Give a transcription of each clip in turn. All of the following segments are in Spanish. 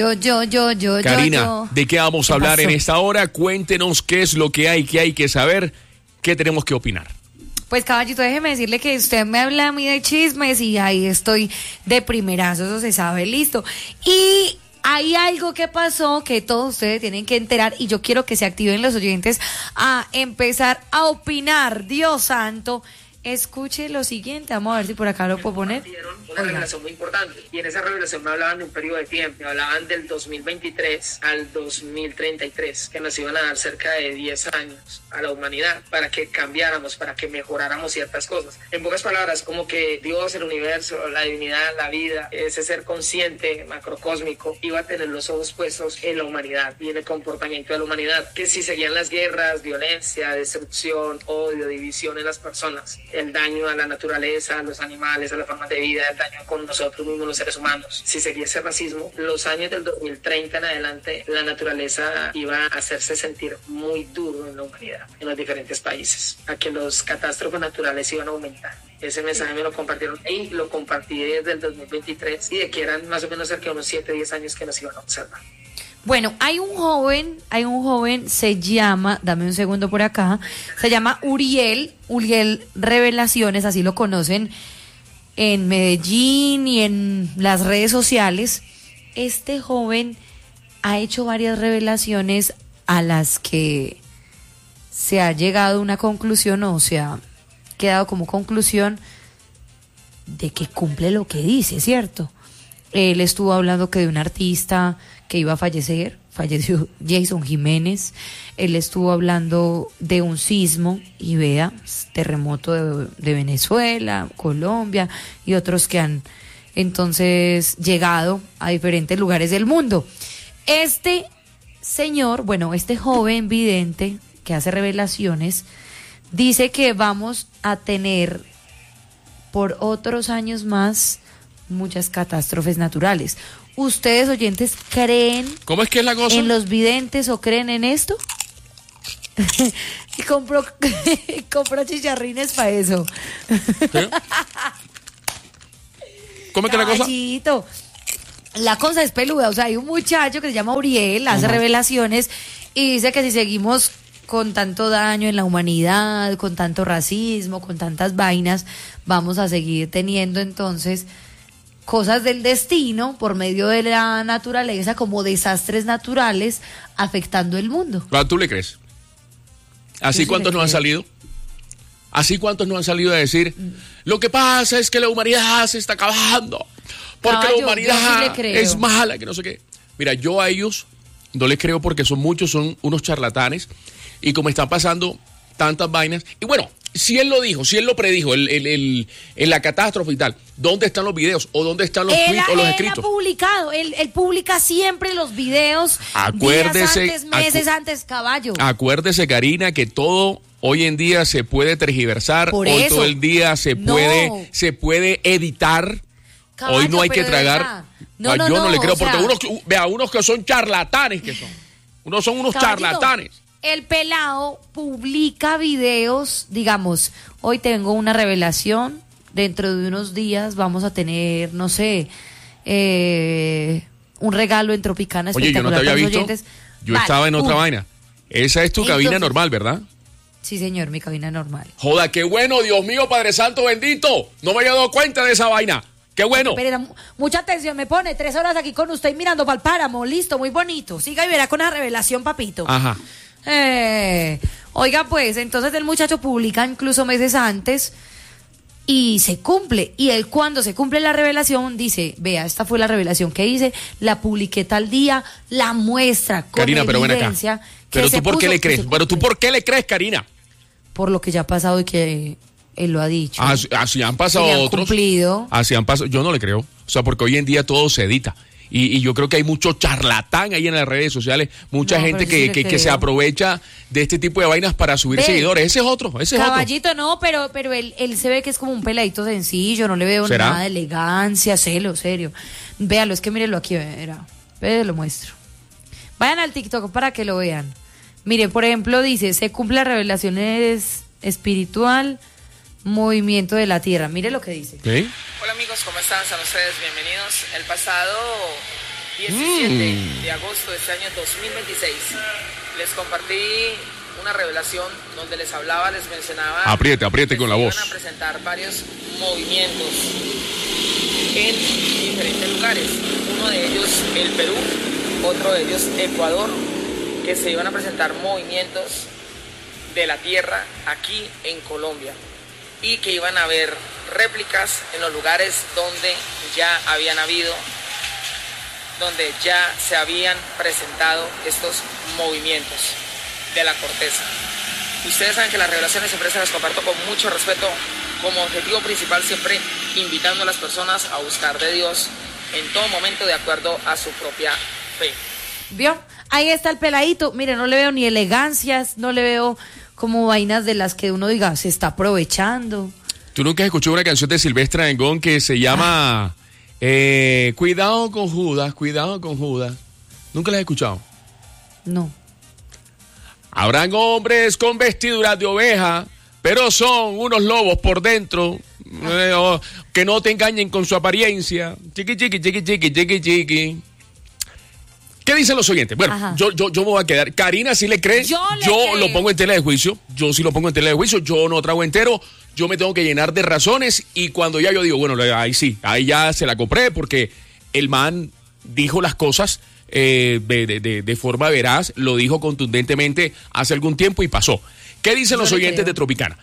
Karina, ¿de qué vamos a hablar en esta hora? Cuéntenos qué es lo que hay que saber, qué tenemos que opinar. Pues caballito, déjeme decirle que usted me habla a mí de chismes y ahí estoy de primerazo, eso se sabe, listo. Y hay algo que pasó que todos ustedes tienen que enterar y yo quiero que se activen los oyentes a empezar a opinar. Dios santo, escuche lo siguiente, vamos a ver si por acá lo puedo poner. Una revelación muy importante, y en esa revelación me hablaban de un periodo de tiempo, me hablaban del 2023 al 2033, que nos iban a dar cerca de 10 años a la humanidad para que cambiáramos, para que mejoráramos ciertas cosas. En pocas palabras, como que Dios, el universo, la divinidad, la vida, ese ser consciente, macrocósmico, iba a tener los ojos puestos en la humanidad y en el comportamiento de la humanidad, que si seguían las guerras, violencia, destrucción, odio, división en las personas, el daño a la naturaleza, a los animales, a la forma de vida, el daño con nosotros mismos, los seres humanos. Si seguía ese racismo, los años del 2030 en adelante, la naturaleza iba a hacerse sentir muy duro en la humanidad, en los diferentes países, a que los catástrofes naturales iban a aumentar. Ese mensaje me lo compartieron y lo compartí desde el 2023 y de que eran más o menos cerca de unos 7-10 años que nos iban a observar. Bueno, hay un joven, se llama, dame un segundo por acá, se llama Uriel Revelaciones, así lo conocen en Medellín y en las redes sociales. Este joven ha hecho varias revelaciones a las que se ha llegado a una conclusión, o se ha quedado como conclusión de que cumple lo que dice, ¿cierto? Él estuvo hablando que de un artista que iba a fallecer, falleció Jason Jiménez. Él estuvo hablando de un sismo y vea, terremoto de Venezuela, Colombia y otros que han entonces llegado a diferentes lugares del mundo. Este señor, bueno, este joven vidente que hace revelaciones, dice que vamos a tener por otros años más muchas catástrofes naturales. ¿Ustedes, oyentes, creen ¿cómo es que es la cosa? en los videntes o creen en esto? Y compró chicharrines para eso. ¿Sí? ¿Cómo es que es la cosa? Caballito, la cosa es peluda. O sea, hay un muchacho que se llama Uriel, hace revelaciones y dice que si seguimos con tanto daño en la humanidad, con tanto racismo, con tantas vainas, vamos a seguir teniendo entonces cosas del destino por medio de la naturaleza, como desastres naturales afectando el mundo. ¿Tú le crees? ¿Así cuántos nos han salido? ¿Así cuántos nos han salido a decir lo que pasa es que la humanidad se está acabando? Porque la humanidad es mala, que no sé qué. Mira, yo a ellos no les creo porque son unos charlatanes y como están pasando tantas vainas. Y bueno, si él lo dijo, si él lo predijo, en la catástrofe y tal, ¿dónde están los videos? ¿O dónde están los tweets o los escritos? Él ha publicado, él publica siempre los videos días antes, meses antes, caballo. Acuérdese, Karina, que todo hoy en día se puede tergiversar, hoy todo el día se puede editar. Caballo, hoy no hay que tragar. Yo no le creo, porque unos que son charlatanes que son. Unos son unos charlatanes. El pelado publica videos, digamos, hoy tengo una revelación, dentro de unos días vamos a tener, no sé, un regalo en Tropicana espectacular. Oye, yo no te había visto, oyentes. Yo estaba en otra vaina. Esa es tu cabina normal, ¿verdad? Sí, señor, mi cabina normal. Joda, qué bueno, Dios mío, Padre Santo bendito, no me había dado cuenta de esa vaina. ¡Qué bueno! Pero, mucha atención, me pone 3 horas aquí con usted mirando para el páramo, listo, muy bonito. Siga y verá con la revelación, papito. Ajá. Oiga, pues, entonces el muchacho publica incluso meses antes y se cumple. Y él, cuando se cumple la revelación, dice, vea, esta fue la revelación que hice, la publiqué tal día, la muestra con Karina, pero ven acá. Pero tú, ¿por qué le crees? Pero tú, ¿por qué le crees, Karina? Por lo que ya ha pasado y que él lo ha dicho. Así han pasado otros. Cumplido. Así han pasado. Yo no le creo. O sea, porque hoy en día todo se edita. Y yo creo que hay mucho charlatán ahí en las redes sociales, mucha gente que se aprovecha de este tipo de vainas para subir seguidores. Ese es otro, Caballito, no, pero él se ve que es como un peladito sencillo, no le veo nada de elegancia, serio. Véalo, es que mírelo aquí, lo muestro. Vayan al TikTok para que lo vean. Mire, por ejemplo, dice, se cumple la revelación espiritual, movimiento de la tierra. Mire lo que dice. ¿Sí? Hola amigos, ¿cómo están? Sean ustedes bienvenidos. El pasado 17 de agosto de este año 2026. Les compartí una revelación donde les hablaba, les mencionaba. Apriete con la voz. Van a presentar varios movimientos en diferentes lugares. Uno de ellos el Perú, otro de ellos Ecuador, que se iban a presentar movimientos de la Tierra aquí en Colombia y que iban a haber réplicas en los lugares donde ya habían habido, donde ya se habían presentado estos movimientos de la corteza. Ustedes saben que las revelaciones siempre se las comparto con mucho respeto, como objetivo principal siempre invitando a las personas a buscar de Dios en todo momento de acuerdo a su propia fe. ¿Vio? Ahí está el peladito. Mire, no le veo ni elegancias, no le veo como vainas de las que uno diga, se está aprovechando. ¿Tú nunca has escuchado una canción de Silvestre Dangond que se llama Cuidado con Judas, cuidado con Judas? ¿Nunca la has escuchado? No. Habrán hombres con vestiduras de oveja, pero son unos lobos por dentro, que no te engañen con su apariencia. Chiqui, chiqui, chiqui, chiqui, chiqui, chiqui. ¿Qué dicen los oyentes? Bueno, yo me voy a quedar. Karina sí le cree. Yo lo pongo en tela de juicio. Yo sí lo pongo en tela de juicio. Yo no trago entero. Yo me tengo que llenar de razones. Y cuando ya yo digo, bueno, ahí sí, ahí ya se la compré porque el man dijo las cosas de forma veraz. Lo dijo contundentemente hace algún tiempo y pasó. ¿Qué dicen los oyentes de Tropicana?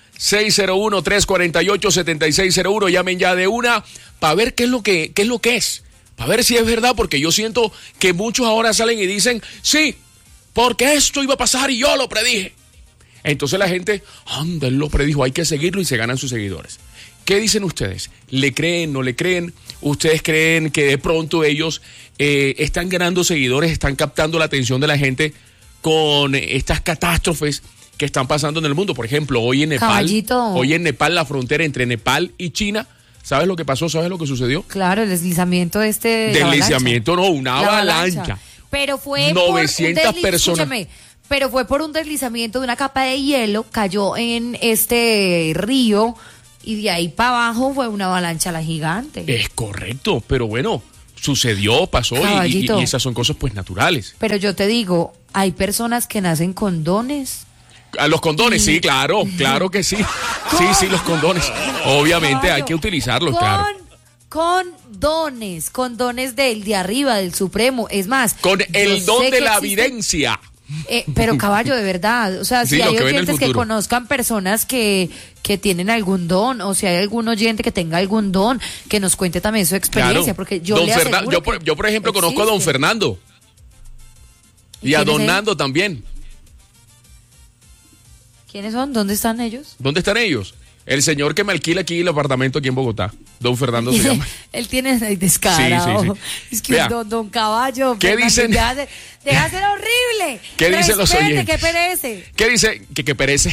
601-348-7601. Llamen ya de una para ver qué es lo que es. Para ver si es verdad, porque yo siento que muchos ahora salen y dicen, sí, porque esto iba a pasar y yo lo predije. Entonces la gente, anda, él lo predijo, hay que seguirlo y se ganan sus seguidores. ¿Qué dicen ustedes? ¿Le creen, no le creen? ¿Ustedes creen que de pronto ellos están ganando seguidores, están captando la atención de la gente con estas catástrofes que están pasando en el mundo? Por ejemplo, hoy en Nepal, la frontera entre Nepal y China, ¿sabes lo que pasó? ¿Sabes lo que sucedió? Claro, el deslizamiento Deslizamiento no, una avalancha. Pero fue 900 personas. Escúchame, pero fue por un deslizamiento de una capa de hielo, cayó en este río y de ahí para abajo fue una avalancha la gigante. Es correcto, pero bueno, sucedió, pasó y esas son cosas pues naturales. Pero yo te digo, hay personas que nacen con dones. A los condones, sí, claro que sí. Sí, los condones. Obviamente hay que utilizarlos, claro. Con dones de arriba, del Supremo. Es más, con el don de la evidencia. Pero caballo, de verdad, o sea, si hay oyentes que conozcan personas que tienen algún don, o si hay algún oyente que tenga algún don, que nos cuente también su experiencia, claro. Porque yo le aseguro yo por ejemplo conozco a don Fernando y a don Nando también. ¿Quiénes son? ¿Dónde están ellos? ¿Dónde están ellos? El señor que me alquila aquí el apartamento aquí en Bogotá. Don Fernando se llama. Él tiene descarado. Sí. Es que don Caballo. ¿Qué dicen? Deja de ser horrible. ¿Qué dicen los oyentes? Que perece. ¿Qué dice? Que perece.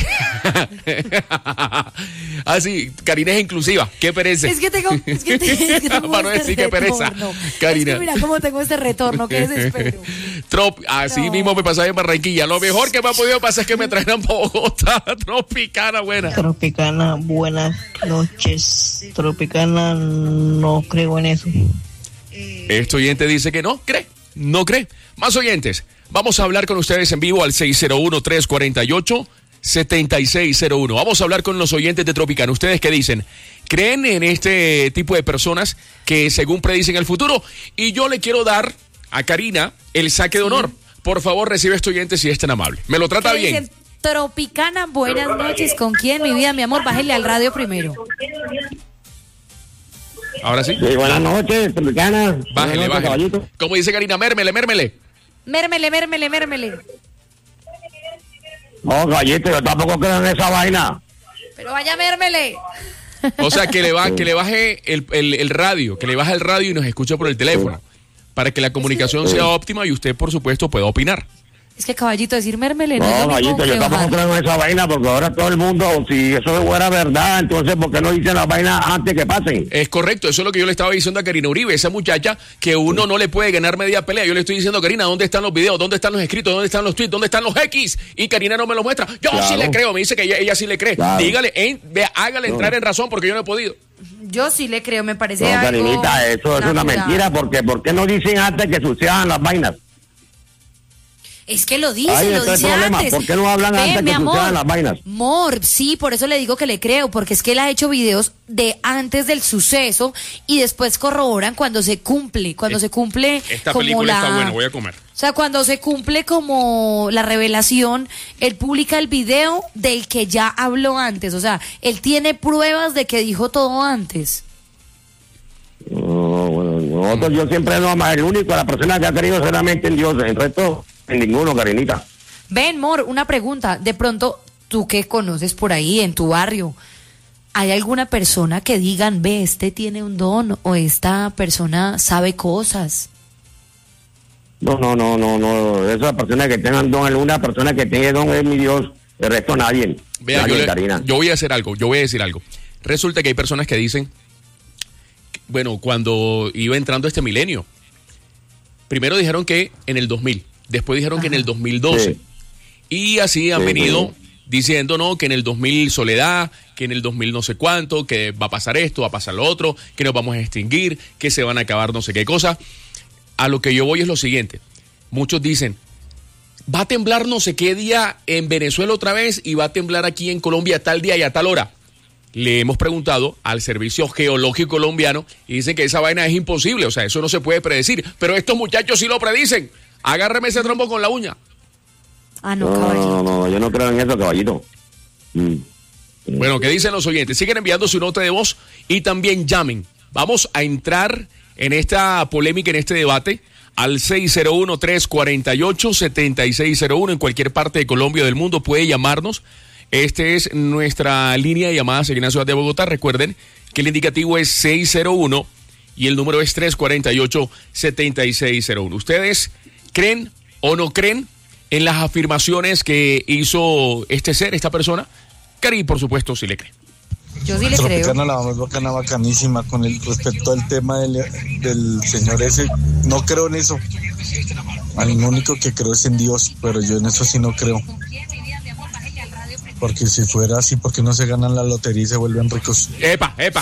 Sí, Karina es inclusiva. ¿Qué perece? Es que tengo para no decir que pereza. Karina. Es que mira cómo tengo este retorno, qué desespero. Así mismo me pasaba en Barranquilla. Lo mejor que me ha podido pasar es que me trajeran Bogotá. Tropicana buena. Tropicana, buenas noches. Tropicana, no creo en eso. Este oyente dice que no cree. Más oyentes. Vamos a hablar con ustedes en vivo al 601-348-7601. Vamos a hablar con los oyentes de Tropicana. ¿Ustedes qué dicen? ¿Creen en este tipo de personas que según predicen el futuro? Y yo le quiero dar a Karina el saque de honor. Por favor, recibe este oyente si es tan amable. Me lo trata bien. Dicen? Tropicana, buenas noches. ¿Con quién, mi vida, mi amor? Bájale al radio primero. Ahora sí. Sí, buenas noches, Tropicana. Bájale. ¿Cómo dice Karina? Mérmele. No, Gallito, yo tampoco creo en esa vaina. Pero vaya, mérmele. O sea, que le baje el radio, que le baje el radio y nos escuche por el teléfono, para que la comunicación sea óptima y usted, por supuesto, pueda opinar. Es que, Caballito, decir mérmele no, Gallito, yo tampoco creo en esa vaina, porque ahora todo el mundo, si eso fuera verdad, entonces, ¿por qué no dicen las vainas antes que pasen? Es correcto, eso es lo que yo le estaba diciendo a Karina Uribe, esa muchacha que uno no le puede ganar media pelea. Yo le estoy diciendo, Karina, ¿dónde están los videos? ¿Dónde están los escritos? ¿Dónde están los tweets? ¿Dónde están los X? Y Karina no me los muestra. Yo sí le creo, me dice que ella sí le cree. Claro. Dígale, hágale entrar en razón, porque yo no he podido. Yo sí le creo, me parece No, algo Karinita, eso es una mentira, porque ¿por qué no dicen antes que sucedan las vainas? Es que lo dice antes. ¿Por qué no hablan antes que sucedan las vainas? Mor, sí, por eso le digo que le creo, porque es que él ha hecho videos de antes del suceso y después corroboran cuando se cumple, Esta como película está buena, voy a comer. O sea, cuando se cumple como la revelación, él publica el video del que ya habló antes, o sea, él tiene pruebas de que dijo todo antes. No, bueno, nosotros yo siempre el único, la persona que ha creído solamente en Dios, el resto en ninguno, Karinita. Ven, Mor, una pregunta. De pronto, tú que conoces por ahí en tu barrio, ¿hay alguna persona que digan, ve, este tiene un don o esta persona sabe cosas? No. Esa persona que tenga don, alguna persona que tenga don es mi Dios. El resto nadie. Vea, yo voy a decir algo. Resulta que hay personas que dicen, bueno, cuando iba entrando este milenio, primero dijeron que en el 2000. Después dijeron que en el 2012. Sí. Y así han venido diciendo, no, que en el 2000 soledad, que en el 2000 no sé cuánto, que va a pasar esto, va a pasar lo otro, que nos vamos a extinguir, que se van a acabar no sé qué cosa. A lo que yo voy es lo siguiente. Muchos dicen, va a temblar no sé qué día en Venezuela otra vez y va a temblar aquí en Colombia tal día y a tal hora. Le hemos preguntado al Servicio Geológico Colombiano y dicen que esa vaina es imposible, o sea, eso no se puede predecir. Pero estos muchachos sí lo predicen. Agárreme ese trompo con la uña. No, caballito. No, yo no creo en eso, caballito. Bueno, ¿qué dicen los oyentes? Siguen enviando su nota de voz y también llamen. Vamos a entrar en esta polémica, en este debate, al 601-348-7601. En cualquier parte de Colombia o del mundo puede llamarnos. Esta es nuestra línea de llamadas aquí en la ciudad de Bogotá. Recuerden que el indicativo es 601 y el número es 348-7601. ¿Ustedes creen o no creen en las afirmaciones que hizo esta persona? Cari, por supuesto, sí le cree. Yo sí le creo. Tropicana, la más bacana, bacanísima. Con el respecto al tema del señor ese, no creo en eso. Al único que creo es en Dios, pero yo en eso sí no creo. Porque si fuera así, ¿por qué no se ganan la lotería y se vuelven ricos? ¡Epa! Es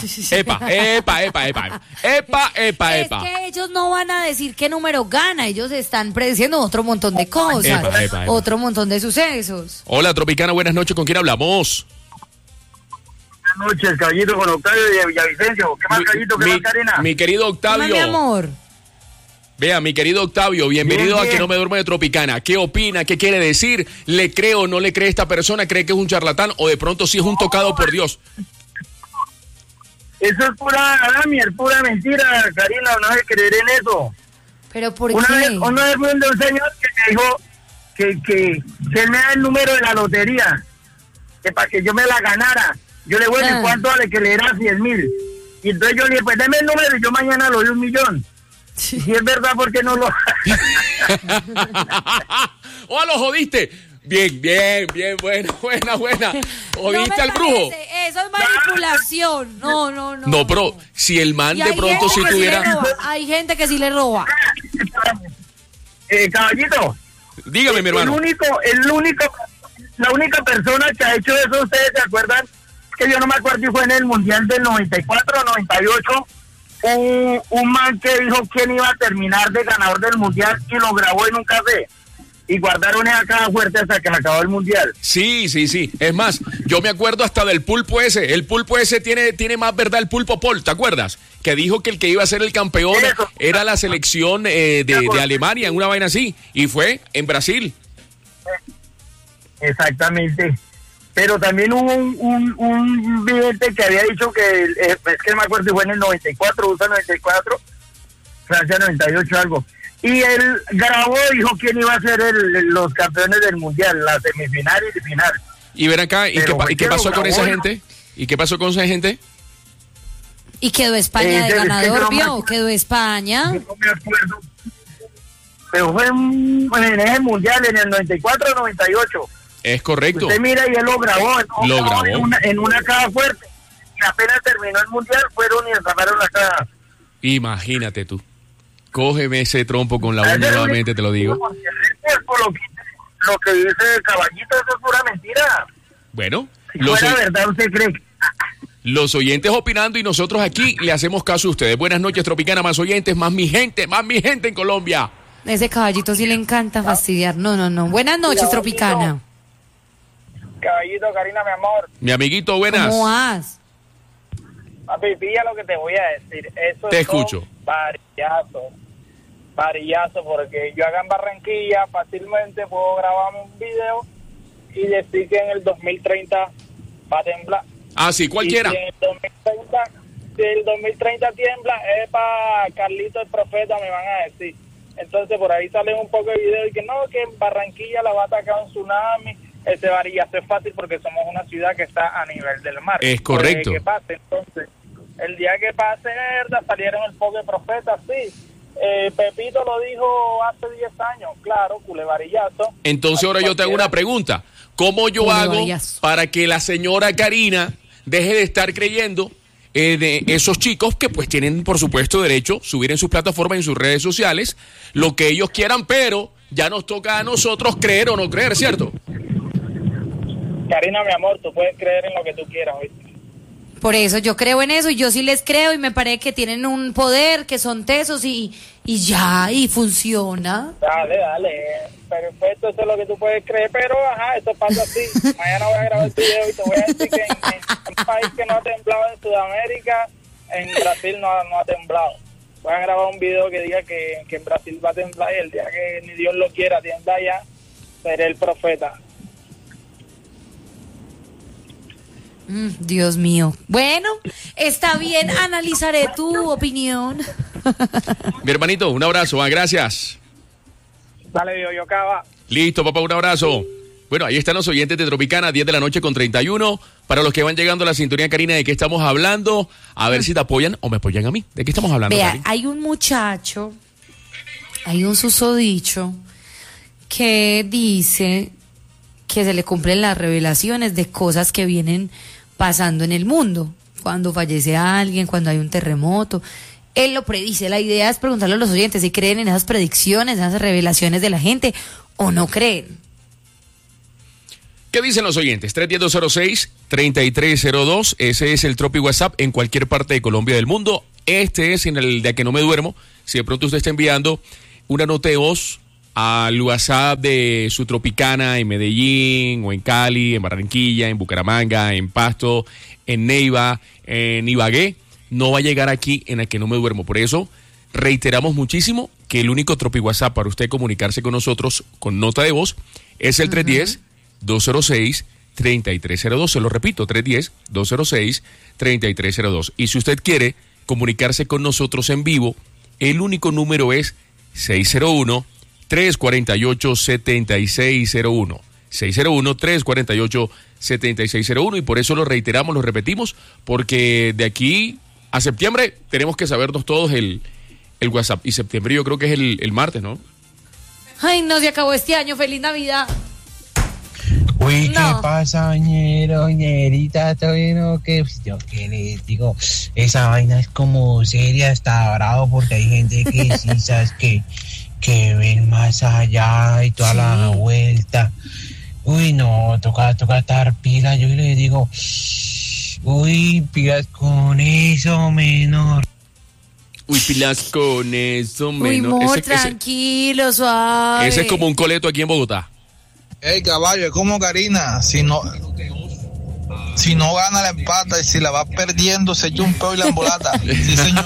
que ellos no van a decir qué número gana, ellos están prediciendo otro montón de cosas, otro montón de sucesos. Hola, Tropicana, buenas noches, ¿con quién hablamos? Buenas noches, caballito, con Octavio de Villavicencio. ¿Qué más, caballito? ¿Qué más, Karina? Mi querido Octavio. Hola, mi amor. Vea, mi querido Octavio, bienvenido a Que No Me Duermo de Tropicana. ¿Qué opina? ¿Qué quiere decir? ¿Le cree o no le cree a esta persona? ¿Cree que es un charlatán o de pronto sí es un tocado por Dios? Eso es pura mentira, Karina, no hay que creer en eso. ¿Pero por una qué? Una vez fue un señor que me dijo que él me da el número de la lotería, que para que yo me la ganara. Yo le voy a decir cuánto vale, que le era 100,000. Y entonces yo le dije, pues deme el número y yo mañana lo doy 1,000,000. Sí. Si es verdad, ¿por qué no lo...? ¡Oh, lo jodiste! Bien, buena. ¿Jodiste al brujo? Eso es manipulación. No. No, pero si el man de pronto si tuviera... Hay gente que sí le roba. Caballito. Dígame, mi hermano. La única persona que ha hecho eso, ¿ustedes se acuerdan? Que yo no me acuerdo si fue en el Mundial del 94 o 98... Un man que dijo quién iba a terminar de ganador del Mundial y lo grabó en un café. Y guardaron esa caja fuerte hasta que acabó el Mundial. Sí. Es más, yo me acuerdo hasta del pulpo ese. El pulpo ese tiene más verdad, el pulpo Paul, ¿te acuerdas? Que dijo que el que iba a ser el campeón era la selección de Alemania, en una vaina así. Y fue en Brasil. Exactamente. Pero también hubo un vidente que había dicho que, es que no me acuerdo si fue en el 94, USA 94, Francia 98, algo. Y él grabó y dijo quién iba a ser los campeones del Mundial, la semifinal y el final. Y ven acá, ¿y qué pasó con esa gente? ¿Y qué pasó con esa gente? Y quedó España de ganador, ¿vio? Quedó España. No me acuerdo. Pero fue en ese Mundial, en el 94 o 98. Es correcto. Usted mira y él lo grabó. En una caja fuerte. Y apenas terminó el Mundial, fueron y encerraron la caja. Imagínate tú. Cógeme ese trompo con la uña nuevamente, te lo digo. Lo que dice Caballito, eso es pura mentira. Bueno. Si fuera verdad, ¿usted cree? Los oyentes opinando y nosotros aquí le hacemos caso a ustedes. Buenas noches, Tropicana, más oyentes, más mi gente en Colombia. Ese caballito sí le encanta fastidiar. No. Buenas noches, Tropicana. Caballito, Karina, mi amor. Mi amiguito, buenas. ¿Cómo vas? Papi, pilla lo que te voy a decir. Eso te escucho. Varillazo, porque yo acá en Barranquilla fácilmente puedo grabarme un video y decir que en el 2030 va a temblar. Ah, sí, cualquiera. Si el 2030 tiembla, es para Carlito el Profeta, me van a decir. Entonces por ahí salen un poco de videos y que no, que en Barranquilla la va a atacar un tsunami. Ese varillazo es fácil porque somos una ciudad que está a nivel del mar. Es correcto. Que pase, entonces, el día que pase, verdad, salieron el poco de profeta, sí. Pepito lo dijo hace 10 años, claro, culevarillazo. Entonces ahora yo te hago una pregunta. ¿Cómo yo hago para que la señora Karina deje de estar creyendo de esos chicos que pues tienen, por supuesto, derecho a subir en sus plataformas, en sus redes sociales, lo que ellos quieran, pero ya nos toca a nosotros creer o no creer, ¿cierto? Karina, mi amor, tú puedes creer en lo que tú quieras, ¿oíste? Por eso yo creo en eso y yo sí les creo y me parece que tienen un poder, que son tesos y ya, y funciona. Dale, perfecto, eso es lo que tú puedes creer, pero ajá, eso pasa así. Mañana voy a grabar el video y te voy a decir que en un país que no ha temblado en Sudamérica, en Brasil no ha temblado. Voy a grabar un video que diga que en Brasil va a temblar y el día que ni Dios lo quiera tiembla ya, seré el profeta. Dios mío. Bueno, está bien, analizaré tu opinión. Mi hermanito, un abrazo, gracias. Dale, yo acaba. Listo, papá, un abrazo. Bueno, ahí están los oyentes de Tropicana, 10 de la noche con 31. Para los que van llegando a la sintonía, Karina, ¿de qué estamos hablando? A ver si te apoyan o me apoyan a mí. ¿De qué estamos hablando, Vea, Karina? hay un muchacho, hay un susodicho que dice que se le cumplen las revelaciones de cosas que vienen pasando en el mundo. Cuando fallece alguien, cuando hay un terremoto. Él lo predice. La idea es preguntarle a los oyentes si creen en esas predicciones, en esas revelaciones de la gente o no creen. ¿Qué dicen los oyentes? 310-206-3302. Ese es el Tropi WhatsApp en cualquier parte de Colombia del mundo. Este es en el de que no me duermo. Si de pronto usted está enviando una nota de voz al WhatsApp de su Tropicana en Medellín o en Cali, en Barranquilla, en Bucaramanga, en Pasto, en Neiva, en Ibagué, no va a llegar aquí en el que no me duermo. Por eso reiteramos muchísimo que el único Tropi WhatsApp para usted comunicarse con nosotros con nota de voz es el 310-206-3302. Se lo repito, 310-206-3302. Y si usted quiere comunicarse con nosotros en vivo, el único número es 601-348-7601. 601-348-7601 y por eso lo reiteramos, lo repetimos, porque de aquí a septiembre tenemos que sabernos todos el WhatsApp. Y septiembre yo creo que es el martes, ¿no? Ay, no, se acabó este año. ¡Feliz Navidad! Uy, no. ¿Qué pasa, ñerita? Todavía no, que yo que les digo, esa vaina es como seria, está bravo porque hay gente que sí, sabes que ven más allá y toda la vuelta. Uy, no, toca estar pila. Yo le digo, uy, pilas con eso, menor. Uy, pilas con eso, menor. Uy, amor, tranquilo, suave. Ese es como un coleto aquí en Bogotá. Ey, caballo, es como Karina, si no gana la empata y si la va perdiendo se echa un peo y la embolata. Sí, señor.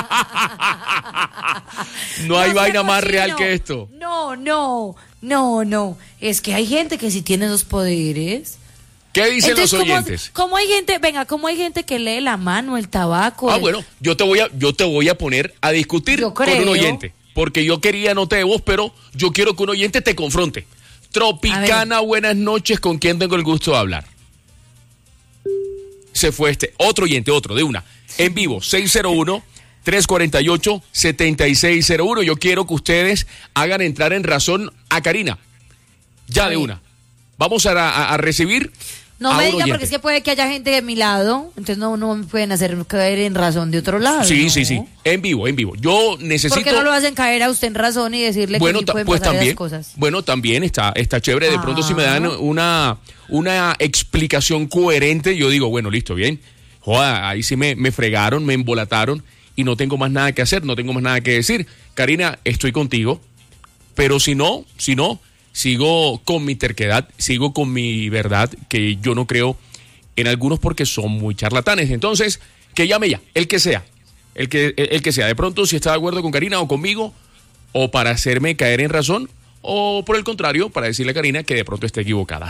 No hay vaina más real que esto. No. Es que hay gente que sí tiene esos poderes. ¿Qué dicen los oyentes? ¿Cómo hay gente que lee la mano, el tabaco? Bueno, yo te voy a poner a discutir con un oyente. Porque yo quería nota de voz, pero yo quiero que un oyente te confronte. Tropicana, buenas noches, ¿con quién tengo el gusto de hablar? Se fue otro oyente, de una, en vivo, 601-348-7601. Yo quiero que ustedes hagan entrar en razón a Karina, ya de una. Vamos a recibir. No me digan porque es que puede que haya gente de mi lado, entonces no me pueden hacer caer en razón de otro lado. Sí, ¿no? sí, en vivo. Yo necesito. ¿Por qué no lo hacen caer a usted en razón y decirle que sí pueden pasar esas cosas? Bueno, también está chévere. De pronto si me dan una explicación coherente, yo digo, bueno, listo, bien. joda, ahí sí me fregaron, me embolataron y no tengo más nada que hacer, no tengo más nada que decir. Karina, estoy contigo, pero si no, sigo con mi terquedad, sigo con mi verdad, que yo no creo en algunos porque son muy charlatanes. Entonces, que llame ya, el que sea. El que sea, de pronto si está de acuerdo con Karina o conmigo, o para hacerme caer en razón, o por el contrario, para decirle a Karina que de pronto esté equivocada.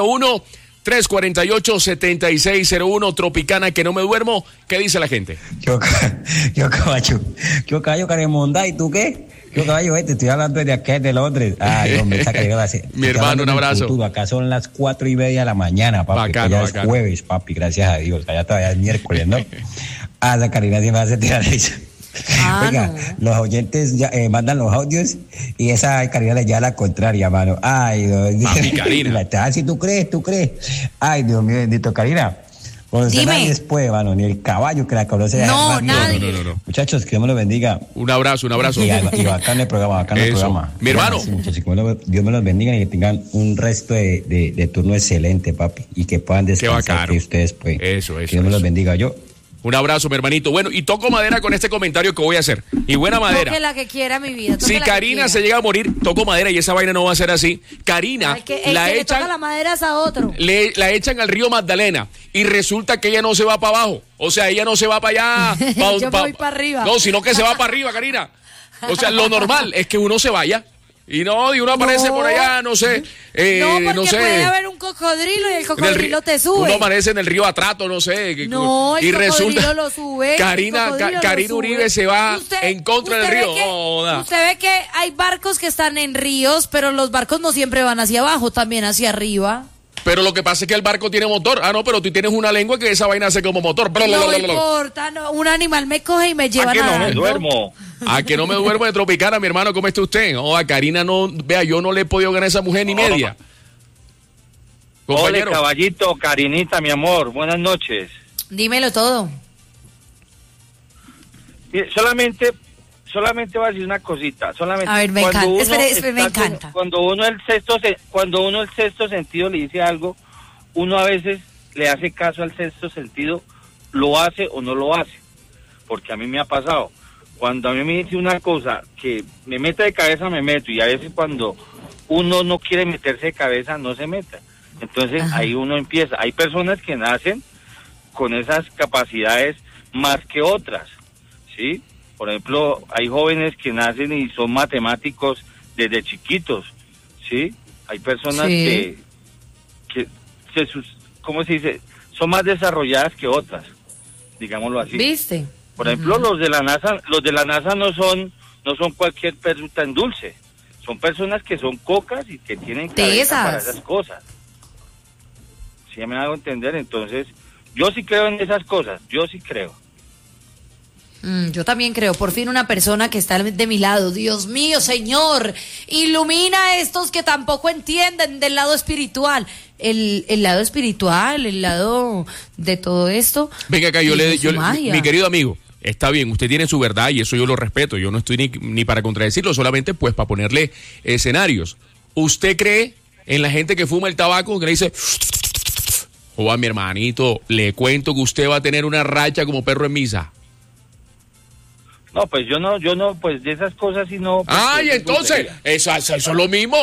601-348-7601, Tropicana, que no me duermo. ¿Qué dice la gente? Yo caballo Caremonda, ¿y tú qué? Yo caballo, te estoy hablando desde acá, de Londres. Ay, hombre, esa que mi hermano, un abrazo. Futuro. Acá son las 4:30 de la mañana, papi. Bacano, ya es jueves, papi, gracias a Dios. Allá todavía es miércoles, ¿no? La Karina sí me hace tirar eso. Oiga, no. Los oyentes ya, mandan los audios y esa Karina le lleva la contraria, mano. Ay, Mami, Karina. Si tú crees. Ay, Dios mío, bendito, Karina. Nadie después, mano, ni el caballo que la conoce. No, nadie. No. Muchachos, que Dios me lo bendiga. Un abrazo. Y bacán el programa, Mi hermano. Sí, muchachos, que Dios me los bendiga y que tengan un resto de turno excelente, papi. Y que puedan descansar que ustedes, pues. Eso. Que Dios me los bendiga. Un abrazo, mi hermanito. Bueno, y toco madera con este comentario que voy a hacer. Y buena madera. Toque la que quiera, mi vida. Si Karina se llega a morir, toco madera y esa vaina no va a ser así. Karina, la echan. Toca la madera es a otro. La echan al río Magdalena y resulta que ella no se va para abajo. O sea, ella no se va para allá. Yo voy para arriba. No, sino que se va para arriba, Karina. O sea, lo normal es que uno se vaya. Y uno aparece por allá, no sé. No sé. Puede haber un cocodrilo y el cocodrilo te sube. Uno aparece en el río Atrato, no sé. No, el cocodrilo lo sube. Karina Uribe se va en contra del río. Usted ve que hay barcos que están en ríos, pero los barcos no siempre van hacia abajo, también hacia arriba. Pero lo que pasa es que el barco tiene motor. No, pero tú tienes una lengua que esa vaina hace como motor. No importa, un animal me coge y me lleva nadando. ¿A que no me duermo? A que no me duermo de Tropicana, mi hermano, ¿cómo está usted? A Karina yo no le he podido ganar a esa mujer ni media. Hola, caballito, Karinita, mi amor, buenas noches. Dímelo todo. Solamente voy a decir una cosita. A ver, me encanta. Cuando uno el sexto sentido le dice algo, uno a veces le hace caso al sexto sentido, lo hace o no lo hace. Porque a mí me ha pasado. Cuando a mí me dice una cosa que me mete de cabeza, me meto. Y a veces cuando uno no quiere meterse de cabeza, no se meta. Entonces ahí uno empieza. Hay personas que nacen con esas capacidades más que otras, ¿sí? Por ejemplo, hay jóvenes que nacen y son matemáticos desde chiquitos, ¿sí? Hay personas que ¿cómo se dice? Son más desarrolladas que otras, digámoslo así. ¿Viste? Por ejemplo, los de la NASA no son cualquier perruta en dulce. Son personas que son cocas y que tienen cabeza para esas cosas. ¿Sí me hago entender? Entonces, yo sí creo en esas cosas, yo sí creo. Yo también creo, por fin una persona que está de mi lado. Dios mío, Señor, ilumina a estos que tampoco entienden del lado espiritual. El lado espiritual, el lado de todo esto. Venga acá, mi querido amigo, está bien, usted tiene su verdad y eso yo lo respeto. Yo no estoy ni para contradecirlo, solamente pues para ponerle escenarios. ¿Usted cree en la gente que fuma el tabaco, que le dice... Joder, mi hermanito, le cuento que usted va a tener una racha como perro en misa? No, pues yo no, pues de esas cosas sí no. Pues, y entonces, eso es lo mismo.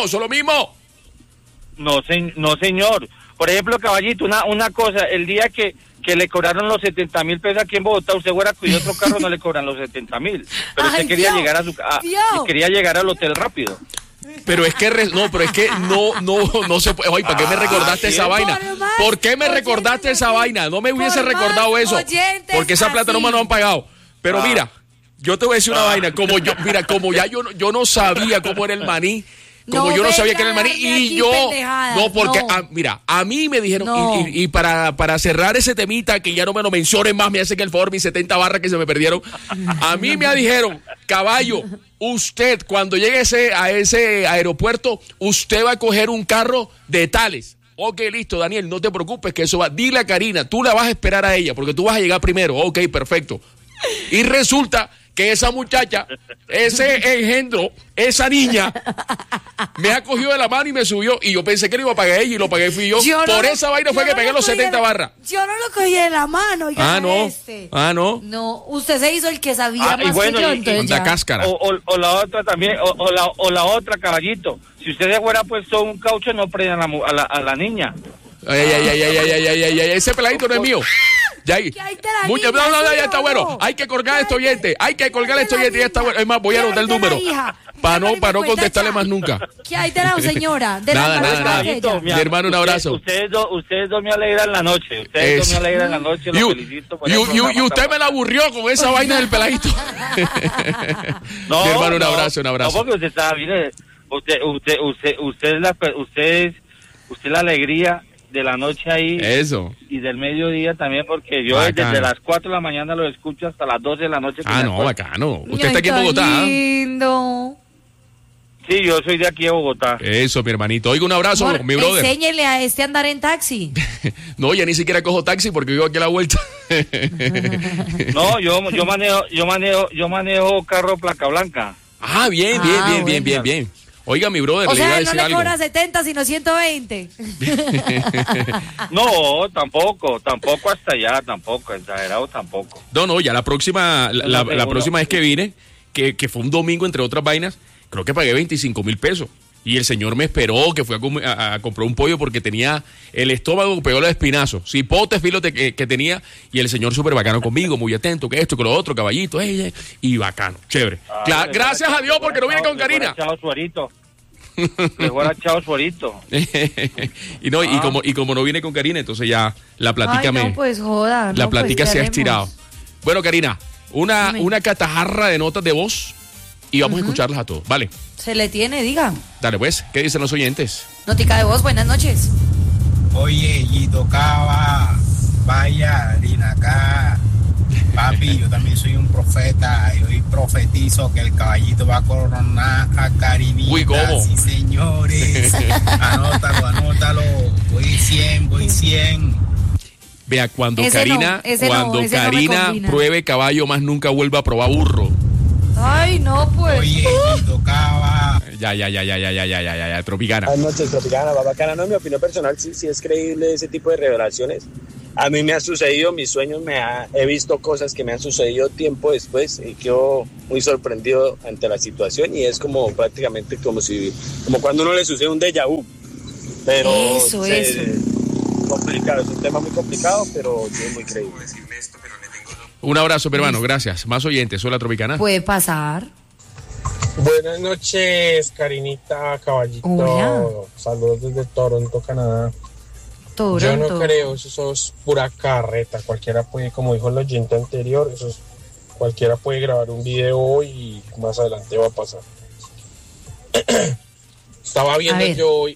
No, señor. Por ejemplo, caballito, una cosa, el día que le cobraron los 70,000 pesos aquí en Bogotá, usted fuera a cuidar otro carro, no le cobran los 70,000. Pero usted quería llegar quería llegar al hotel rápido. Pero es que no se puede. Oye, ¿para qué me recordaste esa vaina? ¿Por qué me recordaste esa vaina? No me hubiese recordado eso. Porque esa plata no me lo han pagado. Pero mira, yo te voy a decir una vaina. Como ya yo no sabía cómo era el maní. Como yo no sabía que era el maní. Y yo. No, porque, a mí me dijeron. No. Y para cerrar ese temita, que ya no me lo mencionen más, me hacen el favor, mis 70 barras que se me perdieron. A mí me dijeron, caballo, usted, cuando llegue a ese aeropuerto, usted va a coger un carro de tales. Ok, listo, Daniel, no te preocupes que eso va. Dile a Karina, tú la vas a esperar a ella, porque tú vas a llegar primero. Ok, perfecto. Y resulta que esa muchacha, ese engendro, esa niña, me ha cogido de la mano y me subió. Y yo pensé que lo iba a pagar ella y lo pagué fui yo. Por esa vaina fue que pegué los 70 barras. Yo no lo cogí de la mano. No. No, usted se hizo el que sabía más que yo. Entonces la cáscara. O la otra también, o la otra, caballito. Si usted se hubiera puesto un caucho, no prenda a la niña. Ay, ese peladito no es mío. Ya ahí. Ya está bueno. Hay que colgar esto oyente. Ya está bueno. Es más, voy a anotar el número. Para no contestarle más nunca. ¿Qué hay de la señora? Nada. Mi hermano, un abrazo. Ustedes dos me alegran la noche. Los felicito. Y usted me la aburrió con esa vaina del peladito. No, mi hermano, un abrazo. No, porque usted estaba bien. Usted es la alegría de la noche ahí. Eso. Y del mediodía también, porque yo desde las 4 de la mañana lo escucho hasta las 12 de la noche. Bacano. Usted está aquí en Bogotá. Lindo. Sí, yo soy de aquí de Bogotá. Eso, mi hermanito. Oiga, un abrazo, mi brother. Enséñele a andar en taxi. No, ya ni siquiera cojo taxi porque vivo aquí a la vuelta. No, yo manejo carro placa blanca. Ah, bien. Oiga, mi brother, o le iba a sea, decir no le algo. cobra 70, sino 120. No, tampoco hasta allá, tampoco, exagerado tampoco. No, ya la próxima, la próxima vez que vine, que fue un domingo entre otras vainas, creo que pagué 25,000 pesos. Y el señor me esperó, que fue a comprar un pollo porque tenía el estómago peor de espinazo. Cipote, filote que tenía. Y el señor súper bacano conmigo, muy atento, que esto, que lo otro, caballito, y bacano, chévere. Gracias a Dios porque no viene con Karina. Chao, Suarito. Mejor chao, Suarito. Y como no viene con Karina, entonces ya la platica la platica se ha estirado. Bueno, Karina, una catajarra de notas de voz y vamos a escucharlas a todos, ¿vale? Se le tiene, diga. Dale pues, ¿qué dicen los oyentes? Notica de voz, buenas noches. Oye, y tocaba, vaya, harina acá. Papi, yo también soy un profeta y hoy profetizo que el caballito va a coronar a Karinita. Uy, ¿cómo? Sí, señores. Anótalo. Voy 100. Vea, cuando ese Karina no pruebe caballo, más nunca vuelva a probar burro. Ay, no, pues. Oye, y tocaba. Ya, Tropicana. Buenas noches, Tropicana, bacana. No, en mi opinión personal, sí es creíble ese tipo de revelaciones. A mí me ha sucedido, mis sueños he visto cosas que me han sucedido tiempo después y quedo muy sorprendido ante la situación y es como prácticamente como cuando uno le sucede un déjà vu. Pero eso. Complicado, es un tema muy complicado, pero sí es muy creíble. Un abrazo, mi hermano, gracias. Más oyentes, hola Tropicana. Puede pasar. Buenas noches, Karinita, caballito. Hola. Saludos desde Toronto, Canadá. Yo no creo, eso es pura carreta. Cualquiera puede, como dijo el oyente anterior, cualquiera puede grabar un video y más adelante va a pasar. Estaba viendo yo hoy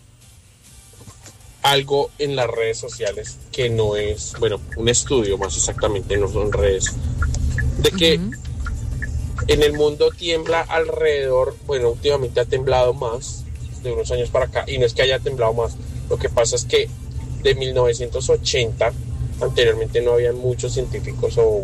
algo en las redes sociales que no es, un estudio más exactamente, no son redes, de que en el mundo tiembla alrededor, últimamente ha temblado más de unos años para acá, y no es que haya temblado más, lo que pasa es que de 1980, anteriormente no habían muchos científicos o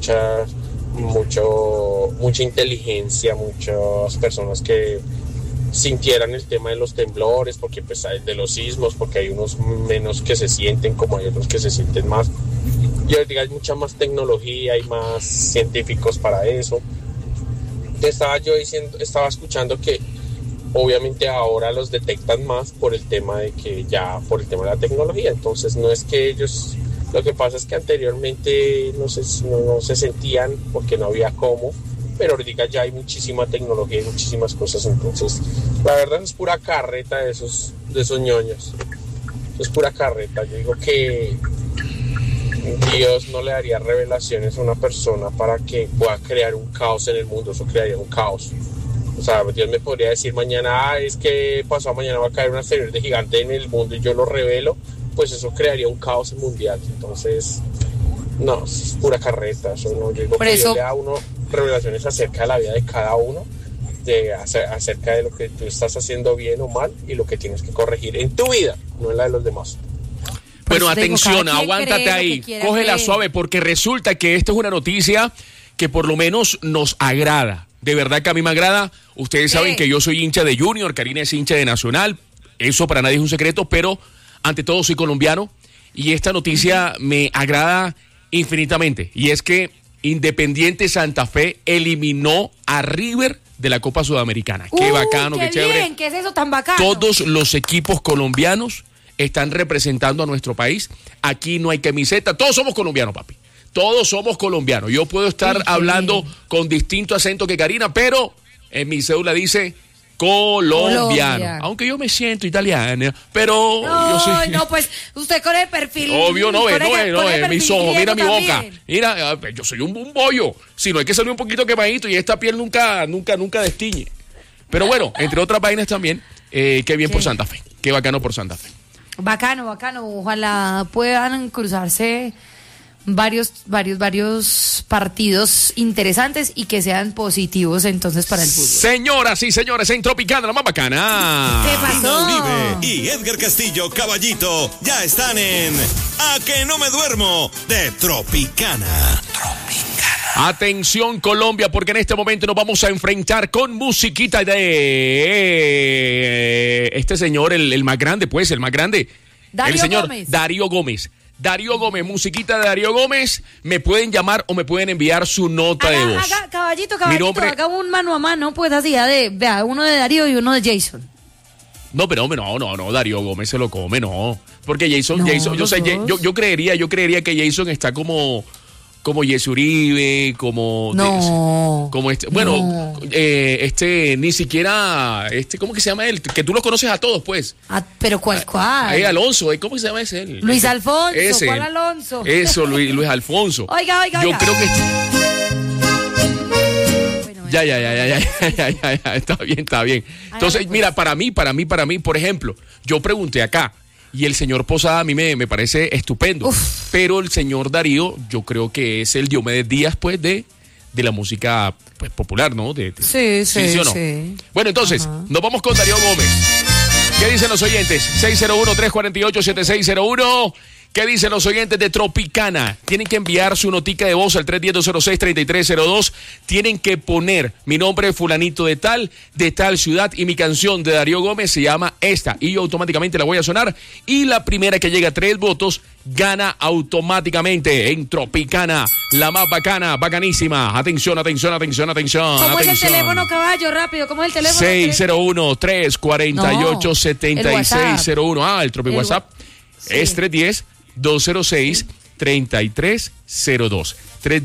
mucha inteligencia, muchas personas que sintieran el tema de los temblores, porque pues hay de los sismos, porque hay unos menos que se sienten como hay otros que se sienten más, y ahorita hay mucha más tecnología, hay más científicos para eso. Estaba escuchando que obviamente ahora los detectan más por el tema de la tecnología, entonces no es que ellos, lo que pasa es que anteriormente no se sentían porque no había cómo, pero ahorita ya hay muchísima tecnología y muchísimas cosas, entonces la verdad es pura carreta de esos ñoños, es pura carreta. Yo digo que Dios no le daría revelaciones a una persona para que pueda crear un caos en el mundo, eso crearía un caos. O sea, Dios me podría decir mañana, es que pasado mañana va a caer un asteroide gigante en el mundo y yo lo revelo, pues eso crearía un caos mundial. Entonces, no, es pura carreta. Eso no, yo digo que Dios le da a uno revelaciones acerca de la vida de cada uno, acerca de lo que tú estás haciendo bien o mal y lo que tienes que corregir en tu vida, no en la de los demás. Bueno, atención, aguántate ahí, cógela suave, porque resulta que esto es una noticia que por lo menos nos agrada. De verdad que a mí me agrada. Ustedes saben que yo soy hincha de Junior, Karina es hincha de Nacional. Eso para nadie es un secreto, pero ante todo soy colombiano. Y esta noticia me agrada infinitamente. Y es que Independiente Santa Fe eliminó a River de la Copa Sudamericana. Qué bacano, qué chévere. Bien, ¿qué es eso tan bacano? Todos los equipos colombianos están representando a nuestro país. Aquí no hay camiseta. Todos somos colombianos, papi. Todos somos colombianos. Yo puedo estar hablando con distinto acento que Karina, pero en mi cédula dice colombiano. Aunque yo me siento italiano, pero yo soy... No, pues usted con el perfil... Obvio, no es mis ojos, mira mi boca. Mira, yo soy un bollo. Si no hay que salir un poquito quemadito y esta piel nunca destiñe. Pero bueno, entre otras vainas también, qué bien por Santa Fe. Qué bacano por Santa Fe. Bacano. Ojalá puedan cruzarse varios partidos interesantes y que sean positivos entonces para el fútbol. Señoras y señores, en Tropicana, la más bacana. ¿Qué pasó? Uribe y Edgar Castillo, Caballito, ya están en A que no me duermo de Tropicana. Atención Colombia, porque en este momento nos vamos a enfrentar con musiquita de este señor, el más grande, pues, el más grande. El señor Darío Gómez. Darío Gómez, musiquita de Darío Gómez. Me pueden llamar o me pueden enviar su nota de voz. Caballito, haga un mano a mano, pues así, vea, uno de Darío y uno de Jason. No, pero no, Darío Gómez se lo come, no. Porque Jason, yo creería que Jason está como Jesse Uribe, como ni siquiera ¿cómo que se llama él? Que tú los conoces a todos, pues. Pero ¿cuál? Alonso, ¿cómo se llama ese? Luis Alfonso, ¿cuál Alonso? Eso, Luis Alfonso. Oiga. Yo creo que Ya, está bien. Entonces, mira, para mí, por ejemplo, yo pregunté acá. Y el señor Posada a mí me parece estupendo. Pero el señor Darío, yo creo que es el Diomedes Díaz, pues, de la música pues, popular, ¿no? Sí, ¿o no? Sí. Bueno, entonces, nos vamos con Darío Gómez. ¿Qué dicen los oyentes? 601-348-7601. ¿Qué dicen los oyentes de Tropicana? Tienen que enviar su notica de voz al 310-206-3302. Tienen que poner mi nombre es fulanito de tal ciudad, y mi canción de Darío Gómez se llama esta. Y yo automáticamente la voy a sonar. Y la primera que llega a 3 votos gana automáticamente en Tropicana. La más bacana, bacanísima. Atención. ¿Cómo es el teléfono, caballo? Rápido, ¿cómo es el teléfono? 601-348-7601. El Tropi WhatsApp es 310-206-3302.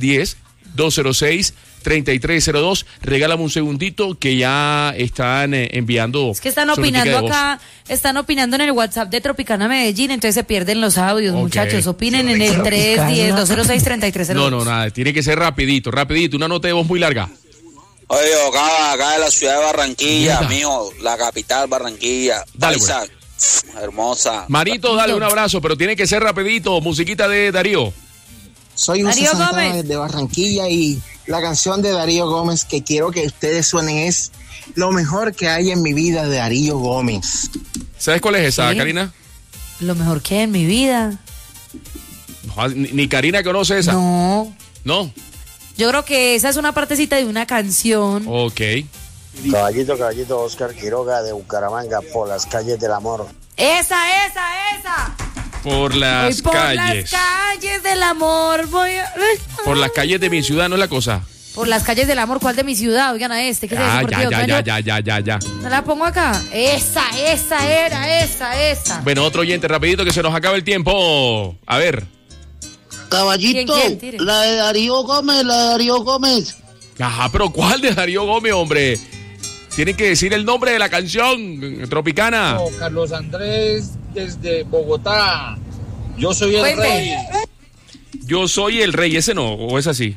310-206-3302. Regálame un segundito que ya están enviando. Es que están opinando acá, están opinando en el WhatsApp de Tropicana Medellín, entonces se pierden los audios, muchachos. Opinen en el 310-206-3302. No, nada, tiene que ser rapidito, una nota de voz muy larga. Oye, acá de la ciudad de Barranquilla, mijo, la capital Barranquilla. Dale, hermosa. Marito, dale un abrazo, pero tiene que ser rapidito. Musiquita de Darío. Soy José Santana de Barranquilla y la canción de Darío Gómez que quiero que ustedes suenen es Lo mejor que hay en mi vida de Darío Gómez. ¿Sabes cuál es esa, Karina? Lo mejor que hay en mi vida. Ni Karina conoce esa. No. Yo creo que esa es una partecita de una canción. Ok. Caballito, Oscar Quiroga de Bucaramanga, por las calles del amor. Esa. Por las calles. Por las calles del amor Por las calles de mi ciudad, ¿no es la cosa? Por las calles del amor, ¿cuál de mi ciudad? Oigan a este. ¿Qué es eso? Ya. ¿No la pongo acá? Esa. Bueno, otro oyente, rapidito que se nos acaba el tiempo. A ver. Caballito, ¿Quién? la de Darío Gómez. Ajá, pero ¿cuál de Darío Gómez, hombre? Tienen que decir el nombre de la canción, Tropicana. Carlos Andrés, desde Bogotá. Yo soy el rey. Yo soy el rey, ese no, o es así.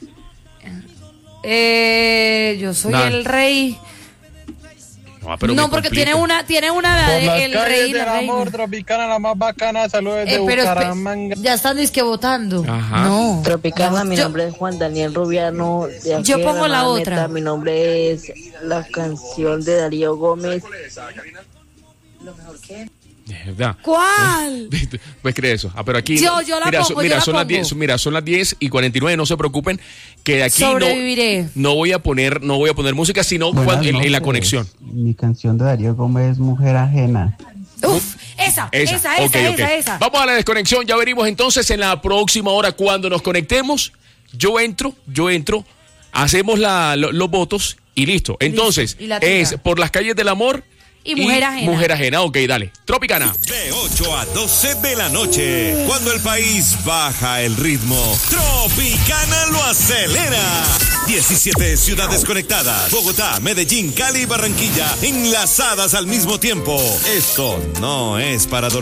Yo soy el rey. No, porque tiene una de el rey y la reina. Amor, Tropicana, la más bacana, saludos de Bucaramanga. Ya están disque votando. Ajá. No. Tropicana, mi nombre es Juan Daniel Rubiano. Yo pongo la otra. Mi nombre es la canción de Darío Gómez. Lo mejor que ¿Verdad? ¿Cuál? Pues cree eso. Pero aquí yo la pongo. Son las 10:49, no se preocupen que de aquí no voy a poner música, sino en la conexión. Mi canción de Darío Gómez es Mujer Ajena. Uf, esa. Vamos a la desconexión, ya venimos entonces en la próxima hora cuando nos conectemos. Yo entro, hacemos los votos y listo. Entonces, es Por las calles del amor y Mujer Ajena. Mujer Ajena, ok, dale. Tropicana. De 8 a 12 de la noche, cuando el país baja el ritmo, Tropicana lo acelera. 17 ciudades conectadas. Bogotá, Medellín, Cali y Barranquilla enlazadas al mismo tiempo. Esto no es para dormir.